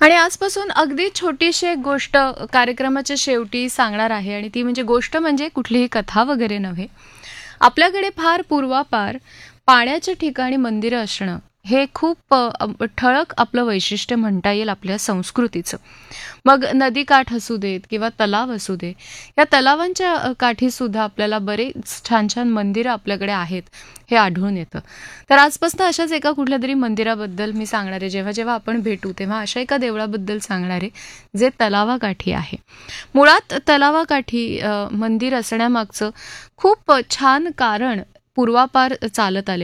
आणि आजपासून अगदी छोटीशी एक गोष्ट कार्यक्रमाच्या शेवटी सांगणार आहे आणि ती म्हणजे गोष्ट म्हणजे कुठलीही कथा वगैरे नव्हे. आपल्याकडे फार पूर्वापार पाण्याच्या ठिकाणी मंदिरं असणं हे खूप ठळक आपलं वैशिष्ट्य म्हणता येईल आपल्या संस्कृतीचं. मग नदीकाठ असू देत किंवा तलाव असू दे, या तलावांच्या काठीसुद्धा आपल्याला बरेच छान छान मंदिरं आपल्याकडे आहेत हे आढळून येतं. तर आजपासून अशाच एका कुठल्यातरी मंदिराबद्दल मी सांगणार आहे. जेव्हा जेव्हा आपण भेटू तेव्हा अशा एका देवळाबद्दल सांगणार आहे, जे तलावाकाठी आहे. मुळात तलावाकाठी मंदिर असण्यामागचं खूप छान कारण पूर्वापार चालत आलेलं